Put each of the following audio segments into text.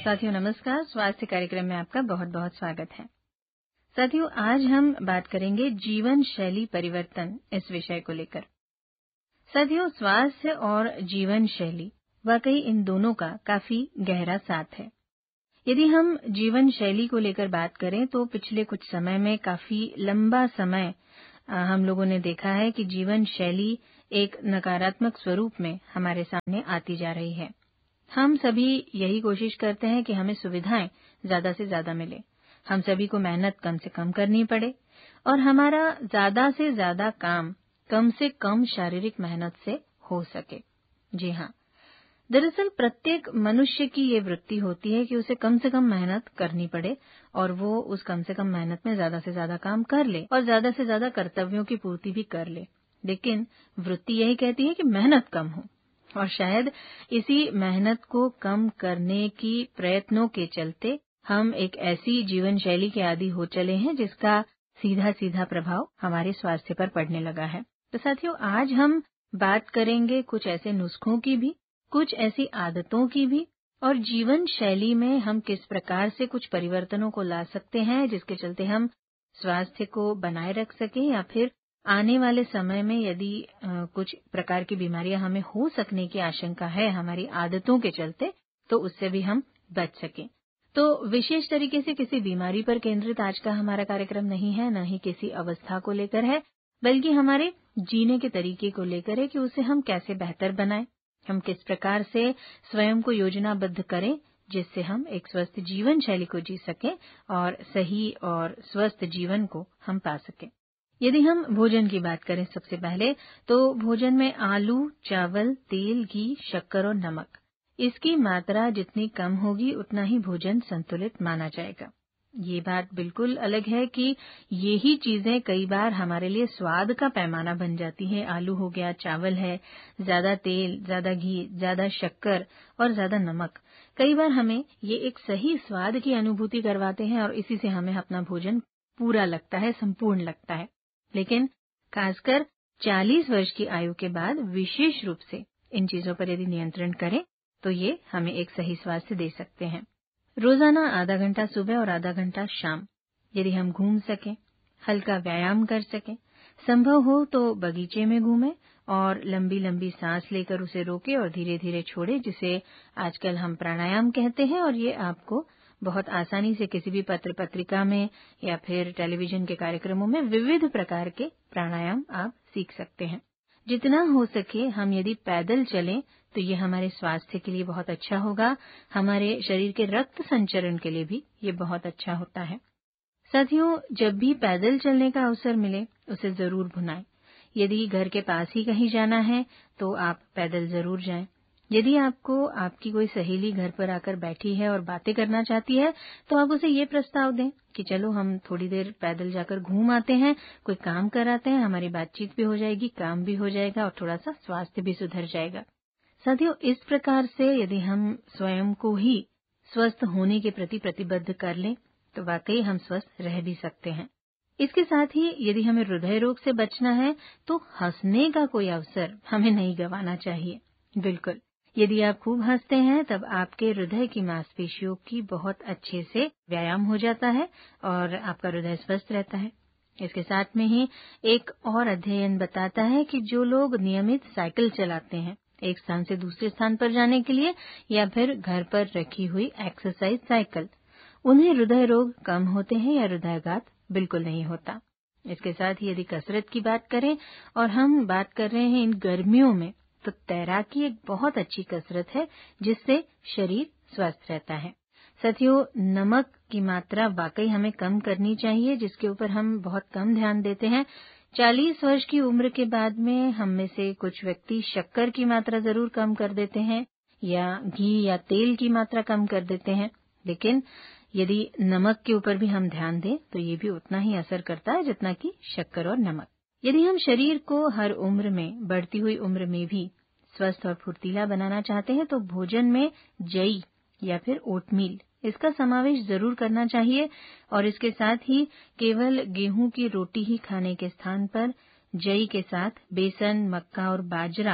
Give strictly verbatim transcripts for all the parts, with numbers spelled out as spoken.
साथियों नमस्कार, स्वास्थ्य कार्यक्रम में आपका बहुत बहुत स्वागत है। साथियों, आज हम बात करेंगे जीवन शैली परिवर्तन इस विषय को लेकर। साथियों, स्वास्थ्य और जीवन शैली वाकई इन दोनों का काफी गहरा साथ है। यदि हम जीवन शैली को लेकर बात करें तो पिछले कुछ समय में काफी लंबा समय हम लोगों ने देखा है कि जीवन शैली एक नकारात्मक स्वरूप में हमारे सामने आती जा रही है। हम सभी यही कोशिश करते हैं कि हमें सुविधाएं ज्यादा से ज्यादा मिले, हम सभी को मेहनत कम से कम करनी पड़े और हमारा ज्यादा से ज्यादा काम कम से कम शारीरिक मेहनत से हो सके। जी हाँ, दरअसल प्रत्येक मनुष्य की ये वृत्ति होती है कि उसे कम से कम मेहनत करनी पड़े और वो उस कम से कम मेहनत में ज्यादा से ज्यादा काम कर ले और ज्यादा से ज्यादा कर्तव्यों की पूर्ति भी कर ले। लेकिन वृत्ति यही कहती है कि मेहनत कम हो, और शायद इसी मेहनत को कम करने की प्रयत्नों के चलते हम एक ऐसी जीवन शैली के आदी हो चले हैं जिसका सीधा सीधा प्रभाव हमारे स्वास्थ्य पर पड़ने लगा है। तो साथियों, आज हम बात करेंगे कुछ ऐसे नुस्खों की भी, कुछ ऐसी आदतों की भी, और जीवन शैली में हम किस प्रकार से कुछ परिवर्तनों को ला सकते हैं जिसके चलते हम स्वास्थ्य को बनाए रख सकें, या फिर आने वाले समय में यदि आ, कुछ प्रकार की बीमारियां हमें हो सकने की आशंका है हमारी आदतों के चलते, तो उससे भी हम बच सकें। तो विशेष तरीके से किसी बीमारी पर केंद्रित आज का हमारा कार्यक्रम नहीं है, न ही किसी अवस्था को लेकर है, बल्कि हमारे जीने के तरीके को लेकर है कि उसे हम कैसे बेहतर बनाएं, हम किस प्रकार से स्वयं को योजनाबद्ध करें जिससे हम एक स्वस्थ जीवन शैली को जी सकें और सही और स्वस्थ जीवन को हम पा सकें। यदि हम भोजन की बात करें सबसे पहले, तो भोजन में आलू, चावल, तेल, घी, शक्कर और नमक, इसकी मात्रा जितनी कम होगी उतना ही भोजन संतुलित माना जाएगा। ये बात बिल्कुल अलग है कि ये ही चीजें कई बार हमारे लिए स्वाद का पैमाना बन जाती है। आलू हो गया, चावल है, ज्यादा तेल, ज्यादा घी, ज्यादा शक्कर और ज्यादा नमक कई बार हमें ये एक सही स्वाद की अनुभूति करवाते हैं और इसी से हमें अपना भोजन पूरा लगता है, संपूर्ण लगता है। लेकिन खासकर चालीस वर्ष की आयु के बाद विशेष रूप से इन चीजों पर यदि नियंत्रण करें तो ये हमें एक सही स्वास्थ्य दे सकते हैं। रोजाना आधा घंटा सुबह और आधा घंटा शाम यदि हम घूम सकें, हल्का व्यायाम कर सकें, संभव हो तो बगीचे में घूमें और लंबी लंबी सांस लेकर उसे रोकें और धीरे धीरे छोड़ें, जिसे आजकल हम प्राणायाम कहते हैं। और ये आपको बहुत आसानी से किसी भी पत्र पत्रिका में या फिर टेलीविजन के कार्यक्रमों में विविध प्रकार के प्राणायाम आप सीख सकते हैं। जितना हो सके हम यदि पैदल चलें तो ये हमारे स्वास्थ्य के लिए बहुत अच्छा होगा, हमारे शरीर के रक्त संचरण के लिए भी ये बहुत अच्छा होता है। साथियों, जब भी पैदल चलने का अवसर मिले उसे जरूर भुनाएं। यदि घर के पास ही कहीं जाना है तो आप पैदल जरूर जाएं। यदि आपको आपकी कोई सहेली घर पर आकर बैठी है और बातें करना चाहती है तो आप उसे ये प्रस्ताव दें कि चलो हम थोड़ी देर पैदल जाकर घूम आते हैं, कोई काम कराते हैं, हमारी बातचीत भी हो जाएगी, काम भी हो जाएगा और थोड़ा सा स्वास्थ्य भी सुधर जाएगा। साथियों, इस प्रकार से यदि हम स्वयं को ही स्वस्थ होने के प्रति प्रतिबद्ध कर लें तो वाकई हम स्वस्थ रह भी सकते हैं। इसके साथ ही यदि हमें हृदय रोग से बचना है तो हंसने का कोई अवसर हमें नहीं गंवाना चाहिए। बिल्कुल, यदि आप खूब हंसते हैं तब आपके हृदय की मांसपेशियों की बहुत अच्छे से व्यायाम हो जाता है और आपका हृदय स्वस्थ रहता है। इसके साथ में ही एक और अध्ययन बताता है कि जो लोग नियमित साइकिल चलाते हैं एक स्थान से दूसरे स्थान पर जाने के लिए या फिर घर पर रखी हुई एक्सरसाइज साइकिल, उन्हें हृदय रोग कम होते हैं या हृदयाघात बिल्कुल नहीं होता। इसके साथ ही यदि कसरत की बात करें और हम बात कर रहे हैं इन गर्मियों में, तो तैराकी एक बहुत अच्छी कसरत है जिससे शरीर स्वस्थ रहता है। साथियों, नमक की मात्रा वाकई हमें कम करनी चाहिए, जिसके ऊपर हम बहुत कम ध्यान देते हैं। चालीस वर्ष की उम्र के बाद में हम में से कुछ व्यक्ति शक्कर की मात्रा जरूर कम कर देते हैं या घी या तेल की मात्रा कम कर देते हैं, लेकिन यदि नमक के ऊपर भी हम ध्यान दें तो ये भी उतना ही असर करता है जितना कि शक्कर और नमक। यदि हम शरीर को हर उम्र में, बढ़ती हुई उम्र में भी स्वस्थ और फुर्तीला बनाना चाहते हैं तो भोजन में जई या फिर ओटमील इसका समावेश जरूर करना चाहिए और इसके साथ ही केवल गेहूं की रोटी ही खाने के स्थान पर जई के साथ बेसन, मक्का और बाजरा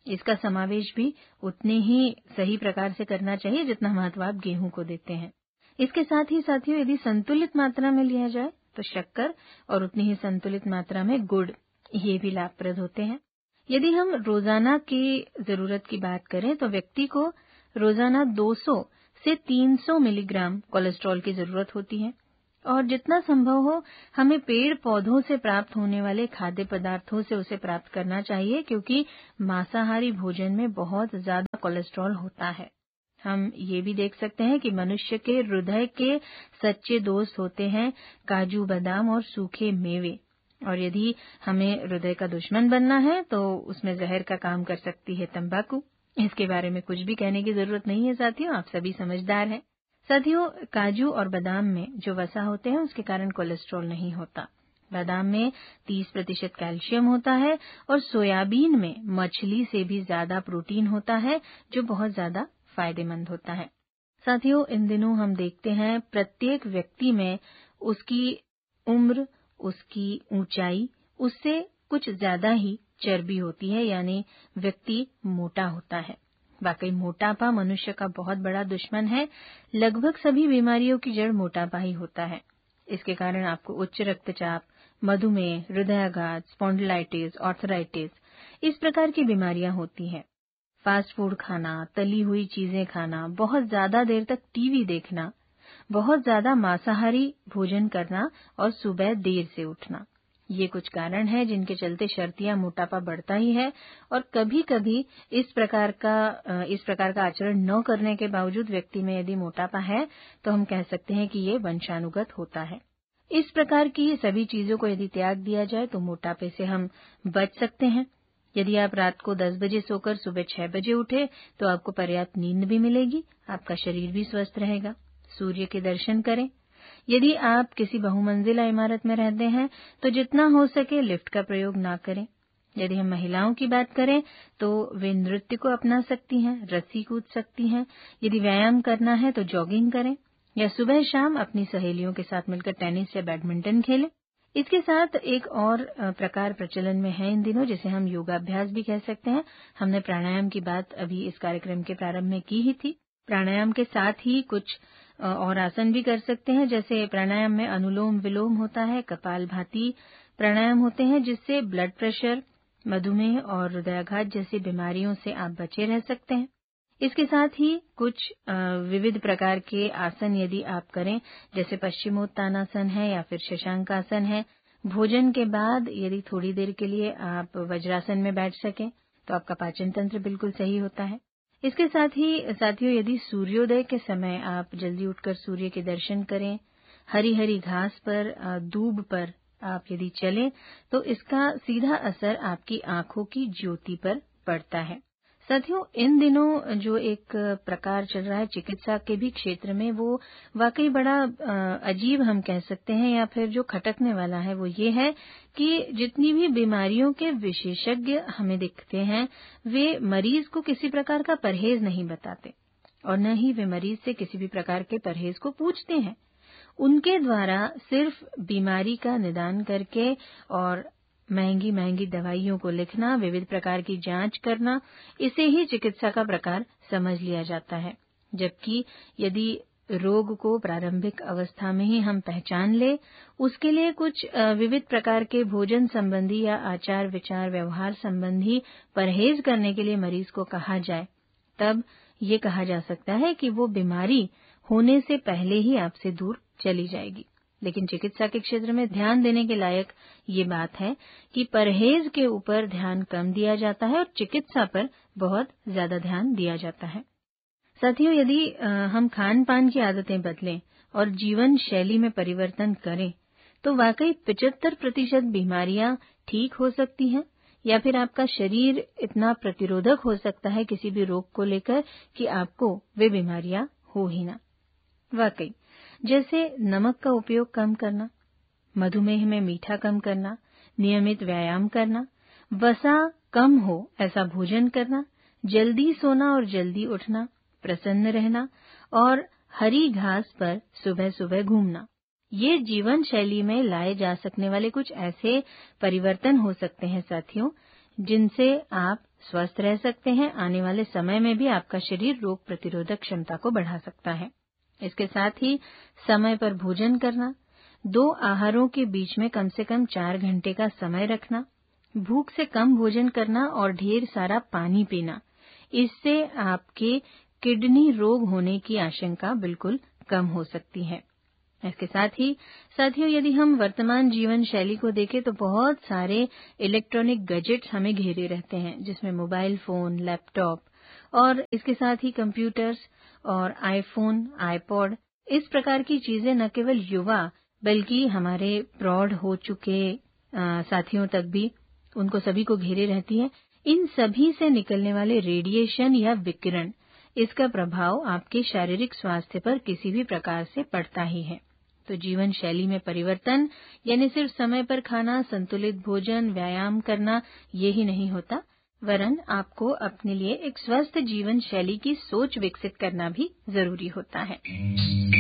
इसका समावेश भी उतने ही सही प्रकार से करना चाहिए जितना महत्व आप गेहूं को देते हैं। इसके साथ ही साथियों, यदि संतुलित मात्रा में लिया जाए तो शक्कर और उतनी ही संतुलित मात्रा में गुड़, ये भी लाभप्रद होते हैं। यदि हम रोजाना की जरूरत की बात करें तो व्यक्ति को रोजाना दो सौ से तीन सौ मिलीग्राम कोलेस्ट्रॉल की जरूरत होती है और जितना संभव हो हमें पेड़ पौधों से प्राप्त होने वाले खाद्य पदार्थों से उसे प्राप्त करना चाहिए, क्योंकि मांसाहारी भोजन में बहुत ज्यादा कोलेस्ट्रॉल होता है। हम ये भी देख सकते हैं कि मनुष्य के हृदय के सच्चे दोस्त होते हैं काजू, बादाम और सूखे मेवे, और यदि हमें हृदय का दुश्मन बनना है तो उसमें जहर का काम कर सकती है तंबाकू। इसके बारे में कुछ भी कहने की जरूरत नहीं है साथियों, आप सभी समझदार हैं। साथियों, काजू और बादाम में जो वसा होते हैं उसके कारण कोलेस्ट्रॉल नहीं होता। बादाम में तीस प्रतिशत कैल्शियम होता है और सोयाबीन में मछली से भी ज्यादा प्रोटीन होता है, जो बहुत ज्यादा फायदेमंद होता है। साथियों, इन दिनों हम देखते हैं प्रत्येक व्यक्ति में उसकी उम्र, उसकी ऊंचाई, उससे कुछ ज्यादा ही चर्बी होती है, यानी व्यक्ति मोटा होता है। वाकई मोटापा मनुष्य का बहुत बड़ा दुश्मन है। लगभग सभी बीमारियों की जड़ मोटापा ही होता है। इसके कारण आपको उच्च रक्तचाप, मधुमेह, हृदयाघात, स्पॉन्डिलाइटिस, आर्थराइटिस, इस प्रकार की बीमारियां होती हैं। फास्ट फूड खाना, तली हुई चीजें खाना, बहुत ज्यादा देर तक टीवी देखना, बहुत ज्यादा मांसाहारी भोजन करना और सुबह देर से उठना, ये कुछ कारण हैं जिनके चलते शर्तिया मोटापा बढ़ता ही है। और कभी कभी इस प्रकार का इस प्रकार का आचरण न करने के बावजूद व्यक्ति में यदि मोटापा है तो हम कह सकते हैं कि ये वंशानुगत होता है। इस प्रकार की सभी चीजों को यदि त्याग दिया जाए तो मोटापे से हम बच सकते हैं। यदि आप रात को दस बजे सोकर सुबह छह बजे उठे तो आपको पर्याप्त नींद भी मिलेगी, आपका शरीर भी स्वस्थ रहेगा। सूर्य के दर्शन करें। यदि आप किसी बहुमंजिला इमारत में रहते हैं तो जितना हो सके लिफ्ट का प्रयोग ना करें। यदि हम महिलाओं की बात करें तो वे नृत्य को अपना सकती हैं, रस्सी कूद सकती हैं। यदि व्यायाम करना है तो जॉगिंग करें या सुबह शाम अपनी सहेलियों के साथ मिलकर टेनिस या बैडमिंटन खेलें। इसके साथ एक और प्रकार प्रचलन में है इन दिनों, जिसे हम योगाभ्यास भी कह सकते हैं। हमने प्राणायाम की बात अभी इस कार्यक्रम के प्रारंभ में की ही थी। प्राणायाम के साथ ही कुछ और आसन भी कर सकते हैं, जैसे प्राणायाम में अनुलोम विलोम होता है, कपालभाति प्राणायाम होते हैं, जिससे ब्लड प्रेशर, मधुमेह और हृदयाघात जैसी बीमारियों से आप बचे रह सकते हैं। इसके साथ ही कुछ विविध प्रकार के आसन यदि आप करें, जैसे पश्चिमोत्तानासन है या फिर शशांकासन है। भोजन के बाद यदि थोड़ी देर के लिए आप वज्रासन में बैठ सकें तो आपका पाचन तंत्र बिल्कुल सही होता है। इसके साथ ही साथियों, यदि सूर्योदय के समय आप जल्दी उठकर सूर्य के दर्शन करें, हरी हरी घास पर, दूब पर आप यदि चलें तो इसका सीधा असर आपकी आंखों की ज्योति पर पड़ता है। साथियों, इन दिनों जो एक प्रकार चल रहा है चिकित्सा के भी क्षेत्र में, वो वाकई बड़ा अजीब हम कह सकते हैं, या फिर जो खटकने वाला है वो ये है कि जितनी भी बीमारियों के विशेषज्ञ हमें दिखते हैं, वे मरीज को किसी प्रकार का परहेज नहीं बताते और न ही वे मरीज से किसी भी प्रकार के परहेज को पूछते हैं। उनके द्वारा सिर्फ बीमारी का निदान करके और महंगी महंगी दवाइयों को लिखना, विविध प्रकार की जांच करना, इसे ही चिकित्सा का प्रकार समझ लिया जाता है। जबकि यदि रोग को प्रारंभिक अवस्था में ही हम पहचान ले, उसके लिए कुछ विविध प्रकार के भोजन संबंधी या आचार विचार व्यवहार संबंधी परहेज करने के लिए मरीज को कहा जाए, तब ये कहा जा सकता है कि वो बीमारी होने से पहले ही आपसे दूर चली जाएगी। लेकिन चिकित्सा के क्षेत्र में ध्यान देने के लायक ये बात है कि परहेज के ऊपर ध्यान कम दिया जाता है और चिकित्सा पर बहुत ज्यादा ध्यान दिया जाता है। साथियों, यदि हम खान पान की आदतें बदलें और जीवन शैली में परिवर्तन करें तो वाकई पचहत्तर प्रतिशत बीमारियां ठीक हो सकती हैं, या फिर आपका शरीर इतना प्रतिरोधक हो सकता है किसी भी रोग को लेकर कि आपको वे बीमारियां हो ही ना। वाकई, जैसे नमक का उपयोग कम करना, मधुमेह में मीठा कम करना, नियमित व्यायाम करना, वसा कम हो ऐसा भोजन करना, जल्दी सोना और जल्दी उठना, प्रसन्न रहना और हरी घास पर सुबह सुबह घूमना, ये जीवन शैली में लाए जा सकने वाले कुछ ऐसे परिवर्तन हो सकते हैं साथियों, जिनसे आप स्वस्थ रह सकते हैं। आने वाले समय में भी आपका शरीर रोग प्रतिरोधक क्षमता को बढ़ा सकता है। इसके साथ ही समय पर भोजन करना, दो आहारों के बीच में कम से कम चार घंटे का समय रखना, भूख से कम भोजन करना और ढेर सारा पानी पीना, इससे आपके किडनी रोग होने की आशंका बिल्कुल कम हो सकती है। इसके साथ ही साथियों, यदि हम वर्तमान जीवन शैली को देखें तो बहुत सारे इलेक्ट्रॉनिक गैजेट्स हमें घेरे रहते हैं, जिसमें मोबाइल फोन, लैपटॉप और इसके साथ ही कंप्यूटर्स और आईफोन, आईपॉड, इस प्रकार की चीजें न केवल युवा बल्कि हमारे प्रौढ़ हो चुके आ, साथियों तक भी उनको सभी को घेरे रहती हैं। इन सभी से निकलने वाले रेडिएशन या विकिरण, इसका प्रभाव आपके शारीरिक स्वास्थ्य पर किसी भी प्रकार से पड़ता ही है। तो जीवन शैली में परिवर्तन यानी सिर्फ समय पर खाना, संतुलित भोजन, व्यायाम करना यही नहीं होता, वरन आपको अपने लिए एक स्वस्थ जीवन शैली की सोच विकसित करना भी जरूरी होता है।